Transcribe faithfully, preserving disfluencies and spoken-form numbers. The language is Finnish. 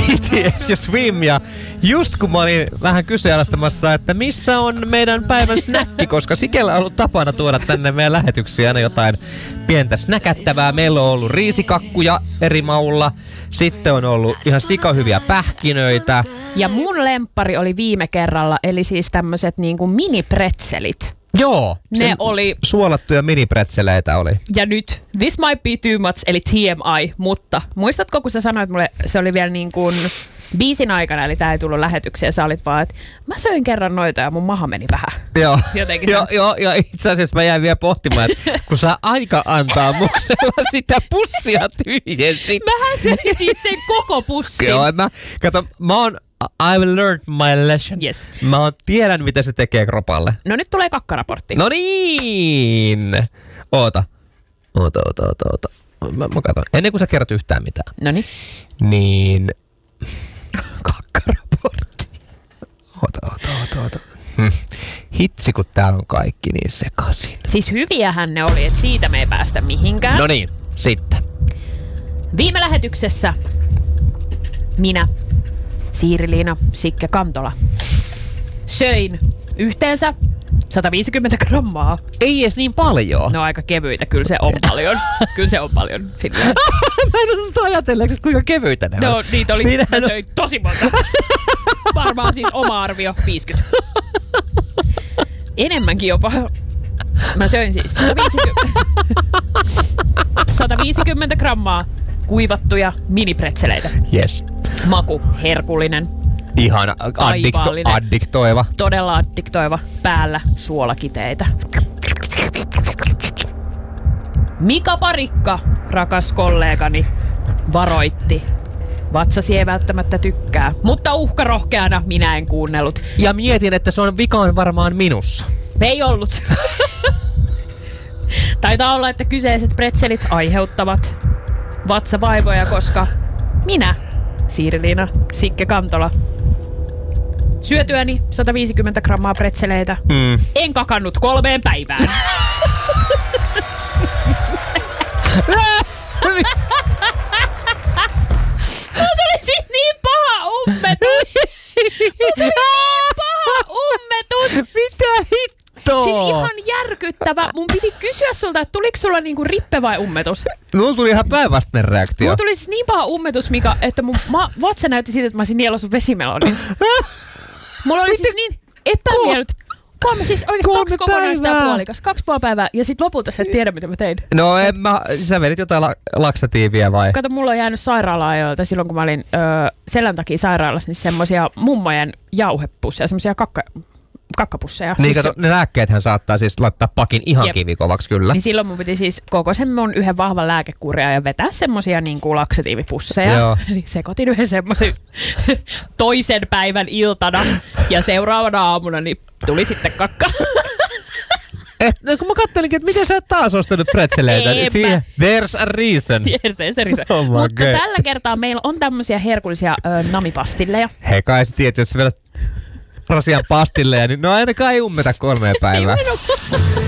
B T S ja Swim. Ja just kun mä olin vähän kyseenalaistamassa, että missä on meidän päivän snäkki, koska Sikellä on ollut tapana tuoda tänne meidän lähetyksiä aina jotain pientä snäkättävää. Meillä on ollut riisikakkuja eri maulla. Sitten on ollut ihan sikahyviä pähkinöitä. Ja mun lemppari oli viime kerralla, eli siis tämmöiset niinku mini-pretzelit. Joo, ne oli suolattuja mini-pretzeleitä oli. Ja nyt, this might be too much, eli T M I, mutta muistatko, kun sä sanoit mulle, se oli vielä niin kuin biisin aikana, eli tää ei tullut lähetykseen, sä olit vaan, että mä söin kerran noita ja mun maha meni vähän. Joo, jotenkin joo, joo, ja itse asiassa mä jäin vielä pohtimaan, että kun sä aika antaa mun sitä pussia tyhjensit. Mähän söin siis sen koko pussin. Joo, mä, kato, mä oon, I've learned my lesson. Yes. Mä oon, tiedän, mitä se tekee kropalle. No nyt tulee kakkaraportti. No niin! Oota. Oota, oota, oota, oota. Mä, mä katson. Ennen kuin sä kerrot yhtään mitään. Noniin. Niin... Kakkaraportti. Oota, oota, oota, oota. Hm. Hitsi, kun täällä on kaikki niin sekaisin. Siis hyviähän ne oli, että siitä me ei päästä mihinkään. No niin, sitten. Viime lähetyksessä minä, Siiri-Liina Sikke Kantola, söin yhteensä sata viisikymmentä grammaa. Ei edes niin paljon. No aika kevyitä, kyllä se on paljon. Kyllä se on paljon. Mä en osasta ajatella, kuinka kevyitä ne on. No niitä oli, Siinähän mä söin on... tosi monta. Varmaan siis oma arvio viisikymmentä. Enemmänkin jopa. Mä söin siis sata viisikymmentä, sata viisikymmentä grammaa kuivattuja minipretzeleitä. Yes. Maku herkullinen. Ihan addikto, addiktoiva. Todella addiktoiva. Päällä suolakiteitä. Mika Parikka, rakas kollegani, varoitti. Vatsasi ei välttämättä tykkää, mutta uhkarohkeana minä en kuunnellut. Ja mietin, että se on vikaan varmaan minussa. Ei ollut. Taitaa olla, että kyseiset pretzelit aiheuttavat vatsavaivoja, koska minä, Siiri-Liina Sikke Kantola, syötyäni sata viisikymmentä grammaa pretzeleitä, mm. en kakannut kolmeen päivään. Mulla tuli siis niin paha ummetus. Mulla tuli niin paha ummetus. Mitä hittoa? Siis ihan järkyttävä. Mun piti kysyä sulta, että tuliko sulla niinku rippe vai ummetus? Mulla tuli ihan päinvastainen reaktio. Mulla tuli siis niin paha ummetus, Mika, että mun ma- vatsa näytti siitä, että mä olisin niellut sun vesimelonin. Mulla oli siis niin epämiellyt. Kolme, siis oikeesti kaksi kokonaista ja puolikas. Kaksi puoli päivää ja sit lopulta sä et tiedä, mitä mä tein. No en mä, sä vedit jotain la- laksatiivia vai? Kato, mulla on jäänyt sairaala-ajoilta silloin, kun mä olin öö, selän takia sairaalassa, niin semmosia mummojen jauhepusseja, semmosia kakka, kakkapusseja. Niin siis kato, ne lääkkeethän saattaa siis laittaa pakin ihan jep. kivikovaksi kyllä. Niin silloin mun piti siis koko sen mun yhden vahvan lääkekuria ja vetää semmosia niinku laksatiivipusseja. Joo. Eli sekoitin yhden semmosen toisen päivän iltana ja seuraavana aamuna niin tuli sitten kakka. Et, no, kun mä kattelinkin, että miten sä et taas ostanut pretzeleitä, niin siihen, there's a reason. There's a reason. Oh Mutta God. tällä kertaa meillä on tämmöisiä herkullisia ö, namipastilleja. Hei kai sä tiedät, jos sä vedät rasian pastilleja, niin no ainakaan ei ummeta kolmeen päivään.